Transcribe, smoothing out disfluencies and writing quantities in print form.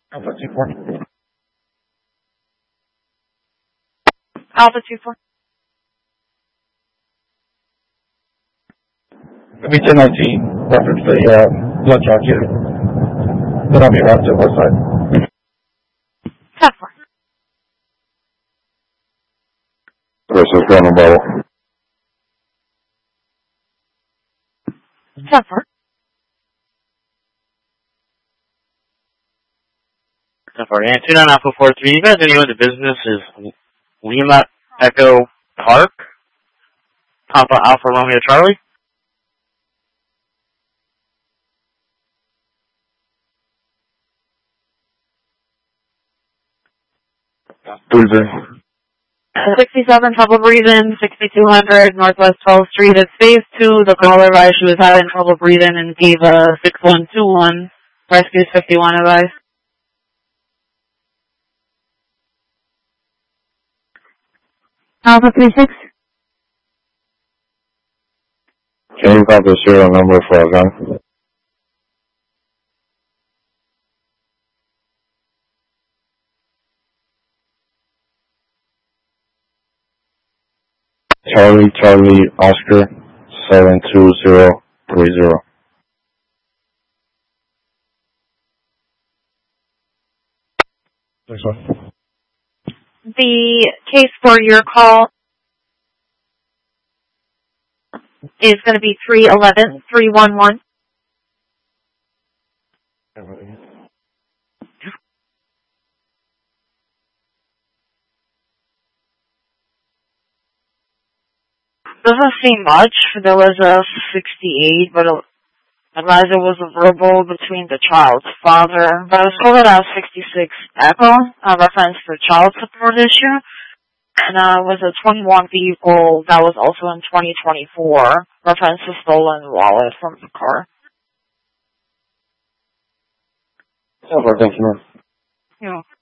Alpha 2-4. Alpha 2-4. It'll be 1019. Reference the blood calculator. Then I'll be around to the west side. 10-4. This is going to bubble. 10-4. And 29 Alpha 43. You guys know the business is Lima Echo Park, Papa Alpha Romeo Charlie. Breathing. 67 trouble breathing, 6200 Northwest 12th Street. It's phase 2. The caller advised she was having trouble breathing and gave a 6121. Rescues 51 advice. Alpha 36. Can you call the serial number for a gun? Charlie, Oscar, 72030. Next one. The case for your call is going to be 311-311. Doesn't seem much. There was a 68, but advisor was a verbal between the child's father. But I was told that I was 66 Echo, reference to child support issue. And it was a 21 vehicle that was also in 2024, reference to stolen wallet from the car. Thank you, ma'am. Yeah.